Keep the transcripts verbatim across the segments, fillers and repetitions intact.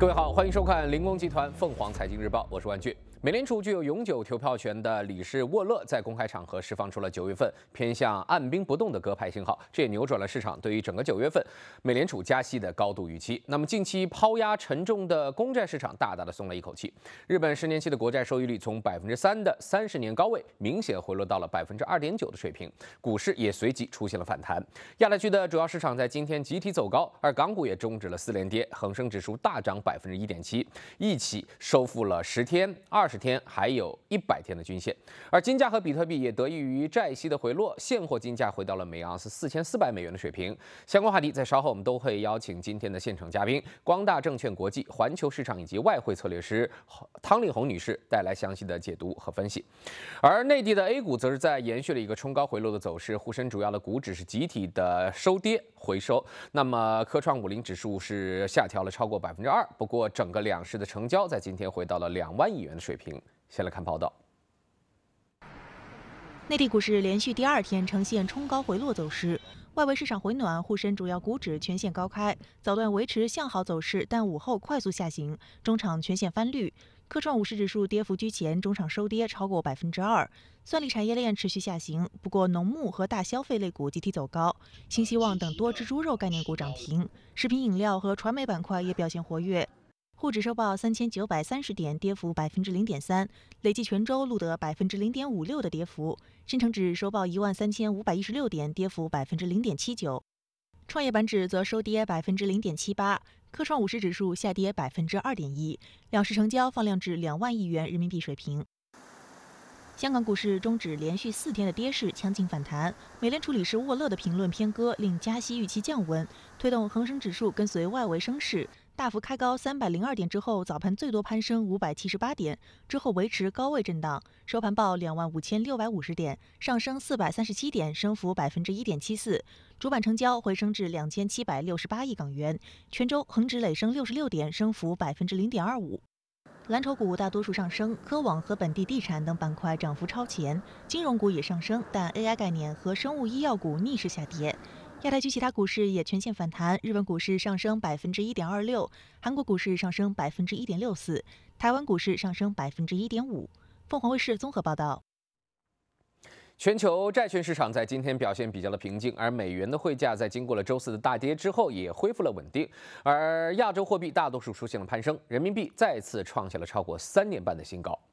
各位好，欢迎收看零工集团凤凰财经日报，我是万俊。美联储具有永久投票权的理事沃勒在公开场合释放出了九月份偏向按兵不动的鸽派信号，这也扭转了市场对于整个九月份美联储加息的高度预期。那么近期抛压沉重的公债市场大大的松了一口气，日本十年期的国债收益率从百分之三的三十年高位明显回落到了百分之二点九的水平，股市也随即出现了反弹。亚太区的主要市场在今天集体走高，而港股也终止了四连跌，恒生指数大涨百分之一点七，一起收复了十天、二十天还有一百天的均线。而金价和比特币也得益于债息的回落，现货金价回到了每盎司四千四百美元的水平。相关话题在稍后我们都会邀请今天的现场嘉宾，光大证券国际环球市场以及外汇策略师汤丽红女士带来详细的解读和分析。而内地的 A 股则是在延续了一个冲高回落的走势，沪深主要的股指是集体的收跌回收。那么科创五零指数是下调了超过百分之二，不过整个两市的成交在今天回到了两万亿元的水平。先来看报道。 内地股市连续第二天呈现冲高回落走势，外围市场回暖，沪深主要股指全线高开，早段维持向好走势，但午后快速下行，中场全线翻绿。科创五十指数跌幅居前，中场收跌超过百分之二。算力产业链持续下行，不过农牧和大消费类股集体走高，新希望等多只猪肉概念股涨停，食品饮料和传媒板块也表现活跃。沪指收报三千九百三十点，跌幅百分之零点三，累计全周录得百分之零点五六的跌幅。深成指收报一万三千五百一十六点，跌幅百分之零点七九。创业板指则收跌百分之零点七八，科创五十指数下跌百分之二点一，两市成交放量至两万亿元人民币水平。香港股市终止连续四天的跌势，强劲反弹。美联储理事沃勒的评论偏鸽，令加息预期降温，推动恒生指数跟随外围升势，大幅开高三百零二点之后，早盘最多攀升五百七十八点，之后维持高位震荡，收盘报两万五千六百五十点，上升四百三十七点，升幅百分之一点七四。主板成交回升至两千七百六十八亿港元，全周恒指累升六十六点，升幅百分之零点二五。蓝筹股大多数上升，科网和本地地产等板块涨幅超前，金融股也上升，但 A I 概念和生物医药股逆势下跌。亚太区其他股市也全线反弹，日本股市上升百分之一点二六，韩国股市上升百分之一点六四，台湾股市上升百分之一点五。凤凰卫视综合报道。 全球债券市场在今天表现比较的平静，而美元的汇价在经过了周四的大跌之后也恢复了稳定，而亚洲货币大多数出现了攀升，人民币再次创下了超过三年半的新高。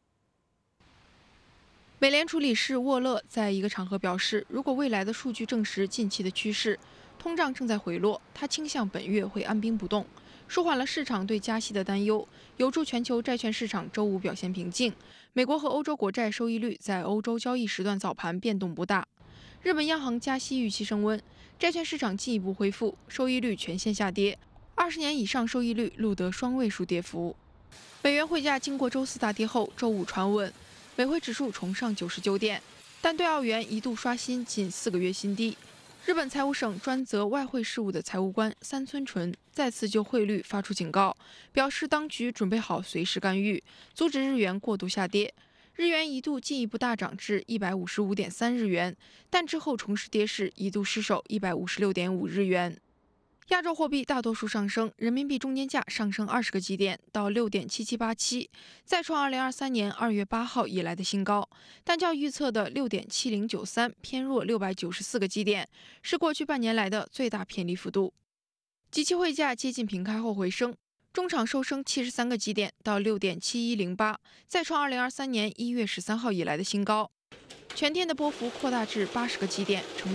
美联储理事沃勒在一个场合表示，如果未来的数据证实近期的趋势，通胀正在回落，他倾向本月会按兵不动，舒缓了市场对加息的担忧，有助全球债券市场周五表现平静。美国和欧洲国债收益率在欧洲交易时段早盘变动不大。日本央行加息预期升温，债券市场进一步恢复，收益率全线下跌，二十年以上收益率录得双位数跌幅。美元汇价经过周四大跌后，周五传稳，美汇指数重上九十九点，但对澳元一度刷新近四个月新低。日本财务省专责外汇事务的财务官三村纯再次就汇率发出警告，表示当局准备好随时干预，阻止日元过度下跌。日元一度进一步大涨至一百五十五点三日元，但之后重拾跌势，一度失守一百五十六点五日元。亚洲货币大多数上升，人民币中间价上升二十个基点到六点七七八七，再创二零二三年二月八号以来的新高，但较预测的六点七零九三偏弱六百九十四个基点，是过去半年来的最大偏离幅度。即期汇价接近平开后回升，中场收升七十三个基点到六点七一零八，再创二零二三年一月十三号以来的新高，全天的波幅扩大至八十个基点，成